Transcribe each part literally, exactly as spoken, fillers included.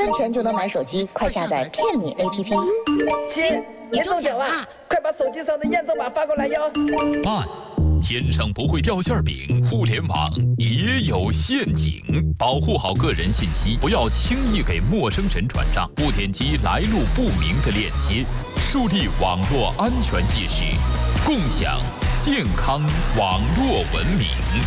块钱就能买手机，快下载骗你 A P P。 亲，你中奖了，快把手机上的验证码发过来哟。 慢，天上不会掉馅饼，互联网也有陷阱，保护好个人信息，不要轻易给陌生人转账，不点击来路不明的链接，树立网络安全意识，共享健康网络文明。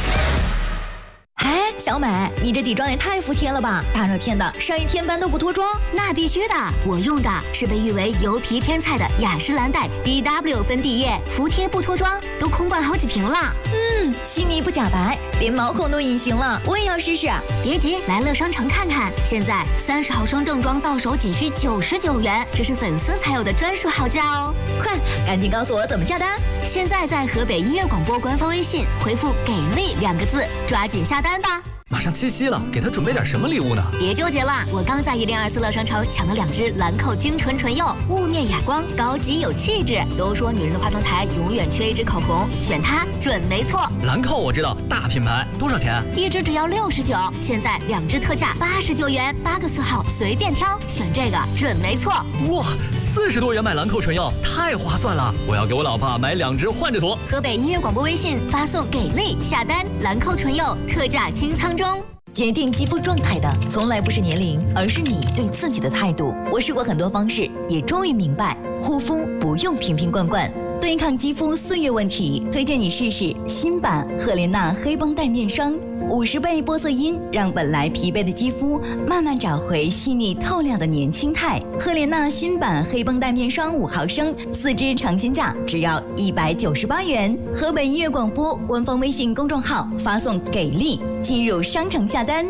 哎，小美，你这底妆也太服帖了吧！大热天的，上一天班都不脱妆？ 那必须的，我用的是被誉为油皮天菜的雅诗兰黛 B W 粉底液，服帖不脱妆，都空罐好几瓶了。 嗯，细腻不假白，连毛孔都隐形了，我也要试试。 别急，来乐商城看看，现在三十毫升正装到手仅需九十九元，这是粉丝才有的专属好价哦！ 快，赶紧告诉我怎么下单！ 现在在河北音乐广播官方微信回复“给力”两个字，抓紧下单吧。 马上七夕了，给他准备点什么礼物呢？ 别纠结了，我刚在一零二四乐商城抢了两支兰蔻精纯唇釉，雾面哑光，高级有气质。都说女人的化妆台永远缺一支口红，选它准没错。 兰蔻我知道，大品牌，多少钱？ 一支只要六十九，现在两支特价八十九元，八个色号随便挑，选这个准没错。 哇，四十多元买兰蔻唇釉，太划算了！我要给我老婆买两支换着涂。 河北音乐广播微信发送给力下单，兰蔻唇釉特价清仓中。 决定肌肤状态的从来不是年龄，而是你对自己的态度。我试过很多方式，也终于明白，护肤不用瓶瓶罐罐。对抗肌肤岁月问题，推荐你试试新版赫莲娜黑绷带面霜，五十倍玻色因让本来疲惫的肌肤慢慢找回细腻透亮的年轻态。赫莲娜新版黑绷带面霜五毫升，四支尝鲜价只要一百九十八元。河北音乐广播官方微信公众号发送给力，进入商城下单。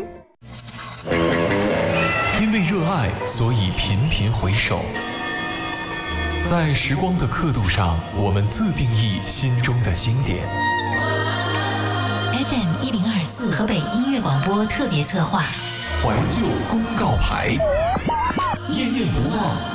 因为热爱，所以频频回首。在时光的刻度上，我们自定义心中的经典。 F M 一零二四河北音乐广播特别策划， 怀旧公告牌，念念不忘。